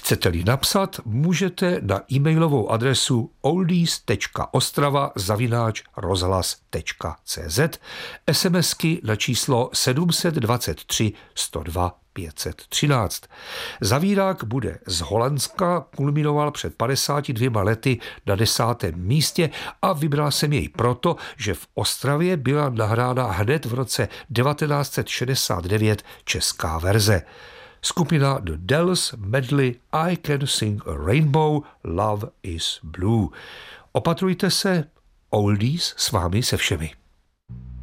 Chcete-li napsat, můžete na e-mailovou adresu oldies.ostrava@rozhlas.cz, smsky na číslo 723 102 513. Zavírák bude z Holandska, kulminoval před 52 lety na 10. místě a vybral jsem jej proto, že v Ostravě byla nahrána hned v roce 1969 česká verze. Skupina The Dells medley I Can Sing a Rainbow, Love is Blue. Opatrujte se, Oldies s vámi se všemi.